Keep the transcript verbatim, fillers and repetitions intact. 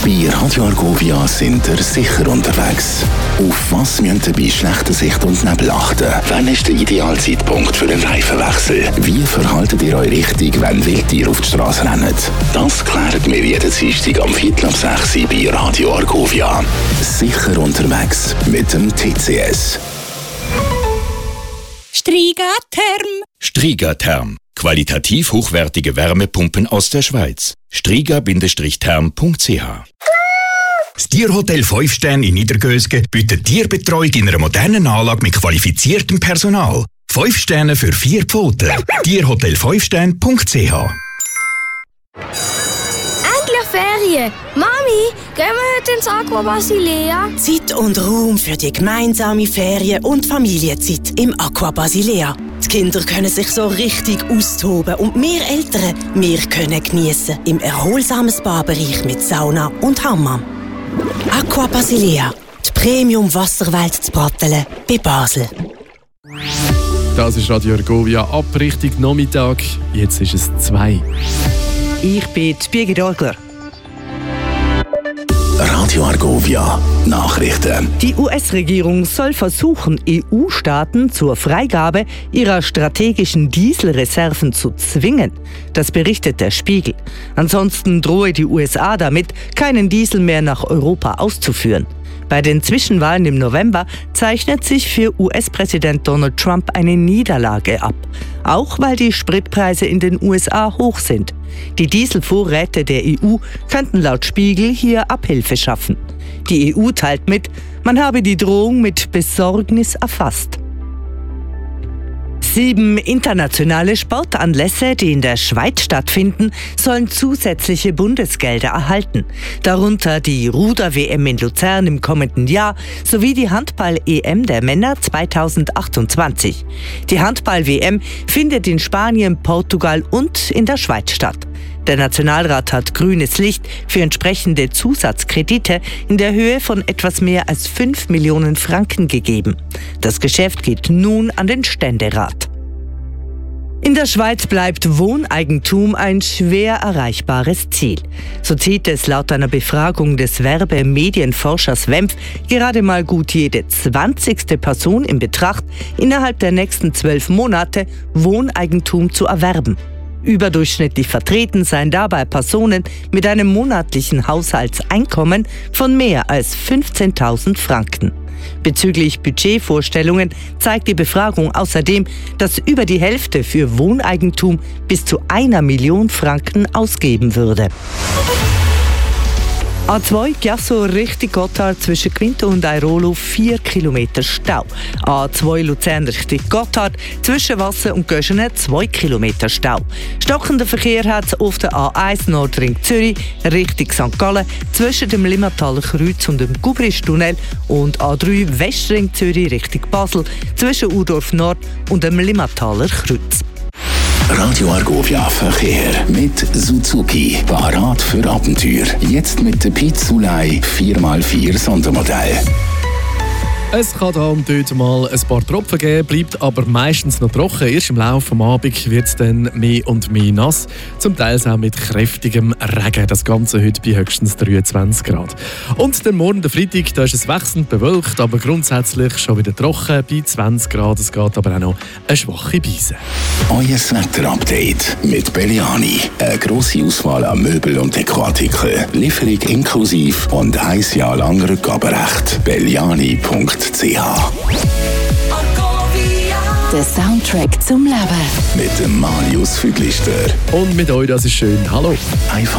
Bei Radio Argovia sind ihr sicher unterwegs. Auf was müsst ihr bei schlechter Sicht und Nebel achten? Wann ist der ideale Zeitpunkt für einen Reifenwechsel? Wie verhaltet ihr euch richtig, wenn Wildtiere auf die Straße rennen? Das klären wir jeden Dienstag am Viertel ab sechs bei Radio Argovia. Sicher unterwegs mit dem T C S. Strigatherm. Strigatherm. Qualitativ hochwertige Wärmepumpen aus der Schweiz. striga Bindestrich-therm punkt c h. Das Tierhotel fünf Sterne in Niedergösgen bietet Tierbetreuung in einer modernen Anlage mit qualifiziertem Personal. fünf Sterne für vier Pfoten. Tierhotel fünf Sterne punkt c h. Endlich Ferien! Mami, gehen wir heute ins Aqua Basilea? Zeit und Raum für die gemeinsame Ferien- und Familienzeit im Aqua Basilea. Die Kinder können sich so richtig austoben und wir Eltern, wir können geniessen im erholsamen Spa-Bereich mit Sauna und Hammam. Aqua Basilea, die Premium-Wasserwelt zu Brattelen bei Basel. Das ist Radio Argovia ab Richtung Nachmittag. Jetzt ist es zwei. Ich bin Birgit Orgler. Radio Argovia Nachrichten. Die U S-Regierung soll versuchen, E U-Staaten zur Freigabe ihrer strategischen Dieselreserven zu zwingen. Das berichtet der Spiegel. Ansonsten drohe die U S A damit, keinen Diesel mehr nach Europa auszuführen. Bei den Zwischenwahlen im November zeichnet sich für U S-Präsident Donald Trump eine Niederlage ab. Auch weil die Spritpreise in den U S A hoch sind. Die Dieselvorräte der E U könnten laut Spiegel hier Abhilfe schaffen. Die E U teilt mit, man habe die Drohung mit Besorgnis erfasst. Sieben internationale Sportanlässe, die in der Schweiz stattfinden, sollen zusätzliche Bundesgelder erhalten. Darunter die Ruder-W M in Luzern im kommenden Jahr sowie die Handball-E M der Männer zweitausendachtundzwanzig. Die Handball-W M findet in Spanien, Portugal und in der Schweiz statt. Der Nationalrat hat grünes Licht für entsprechende Zusatzkredite in der Höhe von etwas mehr als fünf Millionen Franken gegeben. Das Geschäft geht nun an den Ständerat. In der Schweiz bleibt Wohneigentum ein schwer erreichbares Ziel. So zieht es laut einer Befragung des Werbe-Medienforschers W E M F gerade mal gut jede zwanzigste Person in Betracht, innerhalb der nächsten zwölf Monate Wohneigentum zu erwerben. Überdurchschnittlich vertreten seien dabei Personen mit einem monatlichen Haushaltseinkommen von mehr als fünfzehntausend Franken. Bezüglich Budgetvorstellungen zeigt die Befragung außerdem, dass über die Hälfte für Wohneigentum bis zu einer Million Franken ausgeben würde. A zwei Chiasso Richtung Gotthard zwischen Quinto und Airolo vier Kilometer Stau. A zwei Luzern Richtung Gotthard zwischen Wasser und Göschene zwei Kilometer Stau. Stockender Verkehr hat es auf der A eins Nordring Zürich Richtung Sankt Gallen zwischen dem Limmataler Kreuz und dem Gubristunnel und A drei Westring Zürich Richtung Basel zwischen Urdorf Nord und dem Limmataler Kreuz. Radio Argovia Verkehr mit Suzuki. Parat für Abenteuer. Jetzt mit der Pizzulei vier mal vier Sondermodell. Es kann da und dort mal ein paar Tropfen geben, bleibt aber meistens noch trocken. Erst im Laufe des Abends wird es dann mehr und mehr nass. Zum Teil auch mit kräftigem Regen. Das Ganze heute bei höchstens dreiundzwanzig Grad. Und dann morgen, der Freitag, da ist es wechselnd bewölkt, aber grundsätzlich schon wieder trocken bei zwanzig Grad. Es geht aber auch noch eine schwache Brise. Euer Wetter-Update mit Belliani. Eine grosse Auswahl an Möbel und Dekoartikeln. Lieferung inklusiv und ein Jahr lang Rückgaberecht. Belliani punkt c h. Der Soundtrack zum Leben. Mit dem Marius Füglister. Und mit euch, das ist schön. Hallo. Einfach